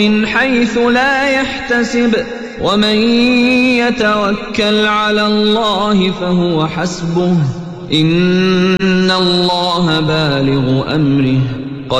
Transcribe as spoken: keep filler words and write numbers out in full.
من حيث لا يحتسب ومن يتوكل على الله فهو حسبه إن الله بالغ أمره